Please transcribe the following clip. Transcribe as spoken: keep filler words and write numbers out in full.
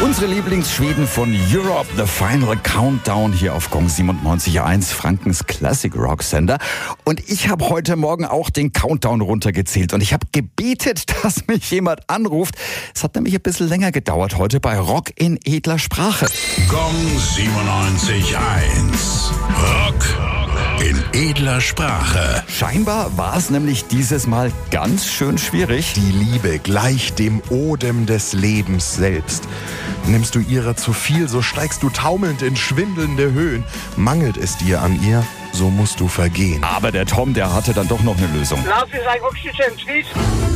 Unsere Lieblingsschweden von Europe, The Final Countdown hier auf Gong siebenundneunzig Komma eins, Frankens Classic Rock Sender. Und ich habe heute Morgen auch den Countdown runtergezählt und ich habe gebetet, dass mich jemand anruft. Es hat nämlich ein bisschen länger gedauert heute bei Rock in edler Sprache. Gong siebenundneunzig Komma eins. Rock in edler Sprache. Scheinbar war es nämlich dieses Mal ganz schön schwierig. Die Liebe gleicht dem Odem des Lebens selbst. Nimmst du ihrer zu viel, so steigst du taumelnd in schwindelnde Höhen. Mangelt es dir an ihr, so musst du vergehen. Aber der Tom, der hatte dann doch noch eine Lösung. Lauf ist ein Oxygen,